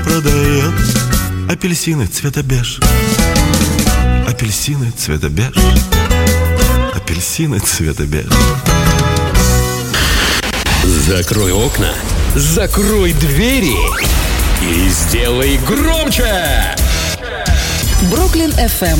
продает апельсины цвета беж. Апельсины цвета беж. Апельсины цвета беж. Закрой окна, закрой двери и сделай громче. Бруклин FM